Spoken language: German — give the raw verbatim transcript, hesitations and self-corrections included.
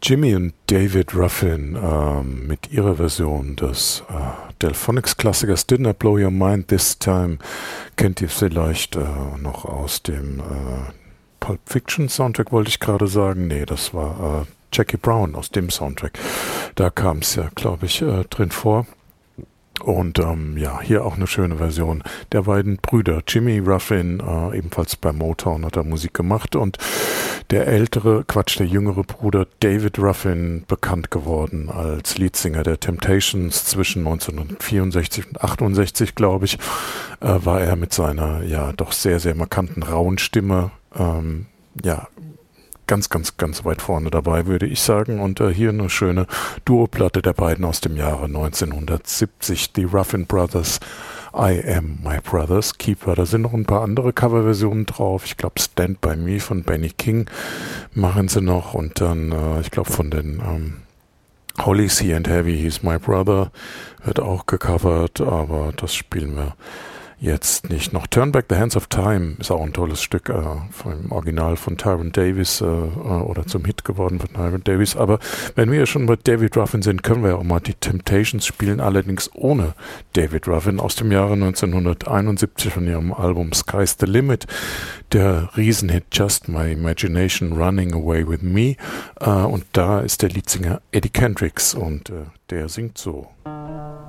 Jimmy und David Ruffin ähm, mit ihrer Version des äh, Delphonics-Klassikers Didn't I Blow Your Mind This Time kennt ihr vielleicht äh, noch aus dem äh, Pulp Fiction Soundtrack, wollte ich gerade sagen. Nee, das war äh, Jackie Brown aus dem Soundtrack. Da kam es ja, glaube ich, äh, drin vor. Und ähm, ja, hier auch eine schöne Version der beiden Brüder. Jimmy Ruffin, äh, ebenfalls bei Motown, hat er Musik gemacht, und der ältere, Quatsch, der jüngere Bruder David Ruffin, bekannt geworden als Leadsänger der Temptations zwischen neunzehnhundertvierundsechzig und achtundsechzig, glaube ich, äh, war er mit seiner ja doch sehr, sehr markanten rauen Stimme ähm, ja ganz, ganz, ganz weit vorne dabei, würde ich sagen. Und äh, hier eine schöne Duoplatte der beiden aus dem Jahre neunzehnhundertsiebzig, die Ruffin Brothers, I Am My Brother's Keeper. Da sind noch ein paar andere Coverversionen drauf. Ich glaube, Stand By Me von Benny King machen sie noch. Und dann, äh, ich glaube, von den ähm, Hollies, He and Heavy, He's My Brother wird auch gecovert, aber das spielen wir jetzt nicht noch. Turn Back the Hands of Time ist auch ein tolles Stück, äh, vom Original von Tyrone Davis äh, oder zum Hit geworden von Tyrone Davis. Aber wenn wir ja schon bei David Ruffin sind, können wir ja auch mal die Temptations spielen, allerdings ohne David Ruffin, aus dem Jahre neunzehnhunderteinundsiebzig von ihrem Album Sky's the Limit. Der Riesenhit Just My Imagination Running Away With Me. Äh, und da ist der Leadsänger Eddie Kendricks, und äh, der singt so.